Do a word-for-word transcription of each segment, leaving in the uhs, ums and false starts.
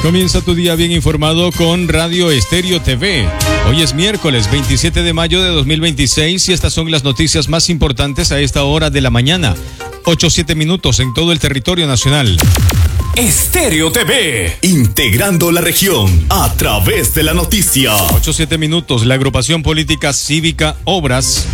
Comienza tu día bien informado con Radio Estéreo T V. Hoy es miércoles veintisiete de mayo de dos mil veintiséis y estas son las noticias más importantes a esta hora de la mañana. ocho siete minutos en todo el territorio nacional. Estéreo T V, integrando la región a través de la noticia. ocho siete minutos. La agrupación política cívica Obras,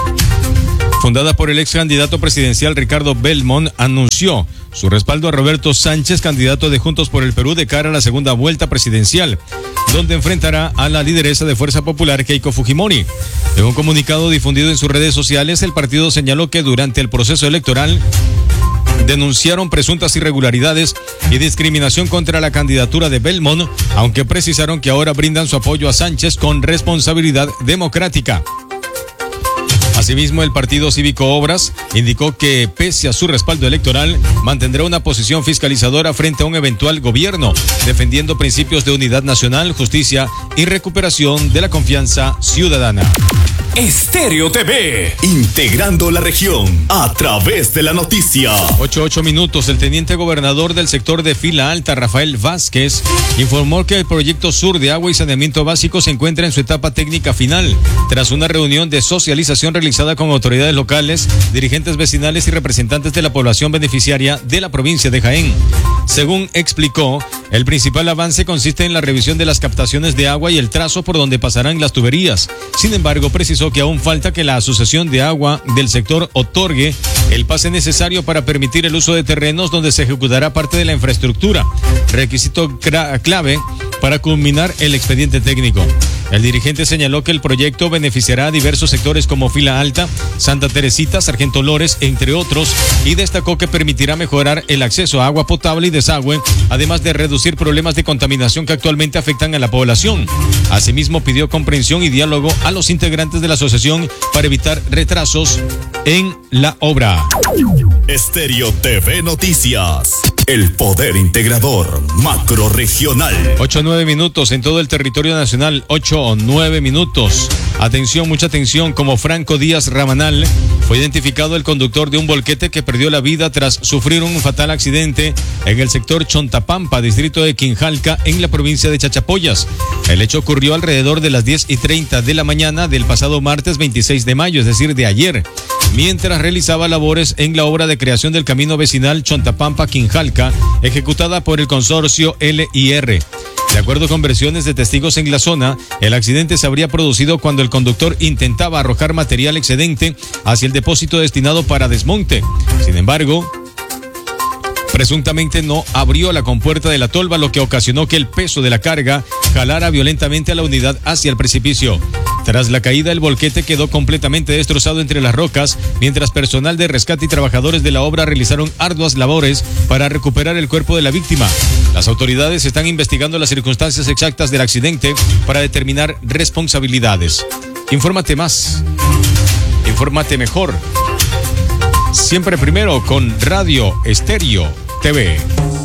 fundada por el ex candidato presidencial Ricardo Belmont, anunció su respaldo a Roberto Sánchez, candidato de Juntos por el Perú de cara a la segunda vuelta presidencial, donde enfrentará a la lideresa de Fuerza Popular, Keiko Fujimori. En un comunicado difundido en sus redes sociales, el partido señaló que durante el proceso electoral denunciaron presuntas irregularidades y discriminación contra la candidatura de Belmont, aunque precisaron que ahora brindan su apoyo a Sánchez con responsabilidad democrática. Asimismo, el Partido Cívico Obras indicó que, pese a su respaldo electoral, mantendrá una posición fiscalizadora frente a un eventual gobierno, defendiendo principios de unidad nacional, justicia y recuperación de la confianza ciudadana. Estéreo T V, integrando la región a través de la noticia. ocho ocho minutos. El teniente gobernador del sector de Fila Alta, Rafael Vázquez, informó que el proyecto Sur de Agua y Saneamiento Básico se encuentra en su etapa técnica final, tras una reunión de socialización realizada con autoridades locales, dirigentes vecinales y representantes de la población beneficiaria de la provincia de Jaén. Según explicó, el principal avance consiste en la revisión de las captaciones de agua y el trazo por donde pasarán las tuberías. Sin embargo, precisó que aún falta que la Asociación de Agua del sector otorgue el pase necesario para permitir el uso de terrenos donde se ejecutará parte de la infraestructura, requisito clave para culminar el expediente técnico. El dirigente señaló que el proyecto beneficiará a diversos sectores como Fila Alta, Santa Teresita, Sargento Lores, entre otros, y destacó que permitirá mejorar el acceso a agua potable y desagüe, además de reducir problemas de contaminación que actualmente afectan a la población. Asimismo, pidió comprensión y diálogo a los integrantes de la asociación para evitar retrasos en la obra. Estéreo T V Noticias, el poder integrador macrorregional. ocho nueve minutos en todo el territorio nacional. ocho nueve minutos. Atención, mucha atención. Como Franco Díaz Ramanal, fue identificado el conductor de un volquete que perdió la vida tras sufrir un fatal accidente en el sector Chontapampa, distrito de Quinjalca, en la provincia de Chachapoyas. El hecho ocurrió alrededor de las diez y treinta de la mañana del pasado martes veintiséis de mayo, es decir, de ayer, mientras realizaba labores en la obra de creación del camino vecinal Chontapampa-Quinjalca, ejecutada por el consorcio L I R. De acuerdo con versiones de testigos en la zona, el accidente se habría producido cuando el conductor intentaba arrojar material excedente hacia el depósito destinado para desmonte. Sin embargo, presuntamente no abrió la compuerta de la tolva, lo que ocasionó que el peso de la carga jalara violentamente a la unidad hacia el precipicio. Tras la caída, el volquete quedó completamente destrozado entre las rocas, mientras personal de rescate y trabajadores de la obra realizaron arduas labores para recuperar el cuerpo de la víctima. Las autoridades están investigando las circunstancias exactas del accidente para determinar responsabilidades. Infórmate más. Infórmate mejor. Siempre primero con Radio Estéreo T V.